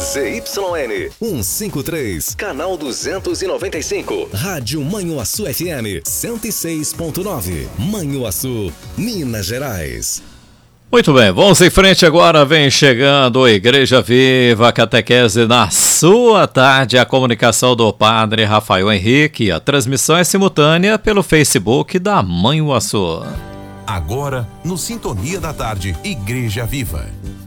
ZYN 153, canal 295. Rádio Manhuaçu FM 106.9. Manhuaçu, Minas Gerais. Muito bem, vamos em frente agora, vem chegando a Igreja Viva, catequese na sua tarde, a comunicação do Padre Rafael Henrique, a transmissão é simultânea pelo Facebook da Manhuaçu. Agora, no Sintonia da Tarde, Igreja Viva.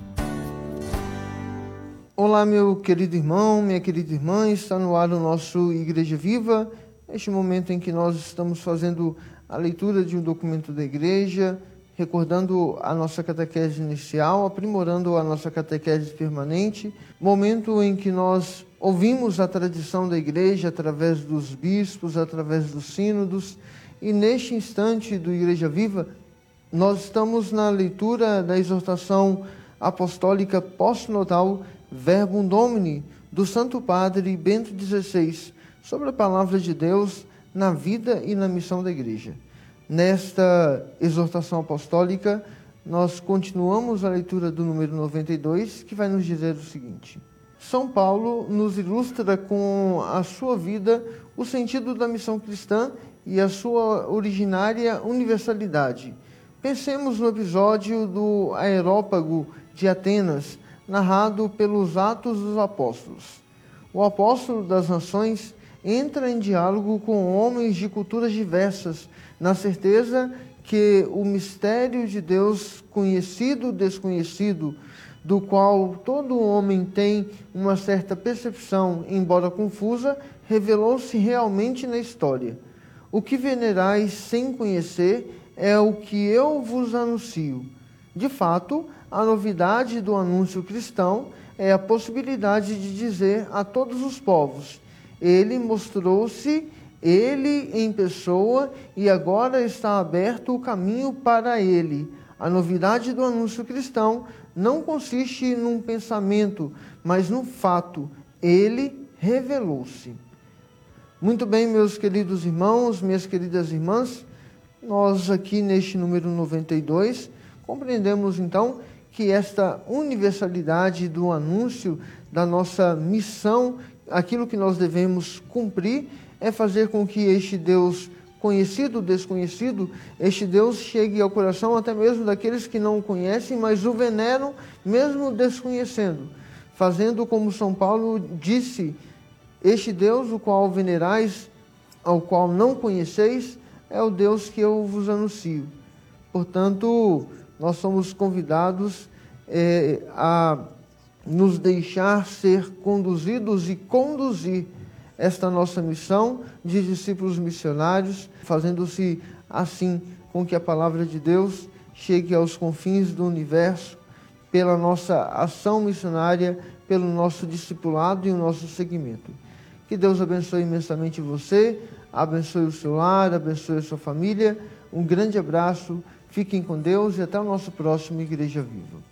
Olá, meu querido irmão, minha querida irmã, está no ar o nosso Igreja Viva, neste momento em que nós estamos fazendo a leitura de um documento da igreja, recordando a nossa catequese inicial, aprimorando a nossa catequese permanente, momento em que nós ouvimos a tradição da igreja através dos bispos, através dos sínodos, e neste instante do Igreja Viva, nós estamos na leitura da exortação apostólica pós-nodal Verbum Domini, do Santo Padre Bento XVI, sobre a palavra de Deus na vida e na missão da igreja. Nesta exortação apostólica, nós continuamos a leitura do número 92, que vai nos dizer o seguinte: São Paulo nos ilustra com a sua vida o sentido da missão cristã e a sua originária universalidade. Pensemos no episódio do Areópago de Atenas, narrado pelos Atos dos Apóstolos. O apóstolo das nações entra em diálogo com homens de culturas diversas, na certeza que o mistério de Deus conhecido, desconhecido, do qual todo homem tem uma certa percepção, embora confusa, revelou-se realmente na história. O que venerais sem conhecer é o que eu vos anuncio. De fato, a novidade do anúncio cristão é a possibilidade de dizer a todos os povos: ele mostrou-se, ele em pessoa, e agora está aberto o caminho para ele. A novidade do anúncio cristão não consiste num pensamento, mas num fato: ele revelou-se. Muito bem, meus queridos irmãos, minhas queridas irmãs, nós aqui neste número 92 compreendemos então que esta universalidade do anúncio da nossa missão, aquilo que nós devemos cumprir, é fazer com que este Deus conhecido, desconhecido, este Deus chegue ao coração até mesmo daqueles que não o conhecem, mas o veneram mesmo desconhecendo. Fazendo como São Paulo disse: este Deus, o qual venerais, ao qual não conheceis, é o Deus que eu vos anuncio. Portanto, nós somos convidados a nos deixar ser conduzidos e conduzir esta nossa missão de discípulos missionários, fazendo-se assim com que a palavra de Deus chegue aos confins do universo, pela nossa ação missionária, pelo nosso discipulado e o nosso seguimento. Que Deus abençoe imensamente você, abençoe o seu lar, abençoe a sua família. Um grande abraço, fiquem com Deus e até o nosso próximo Igreja Viva.